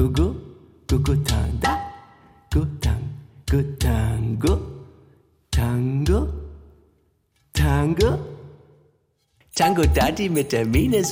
Gogo, Gogotang, da, Gotang, Gotango, Tango, Tango. Tango Daddy mit der Mine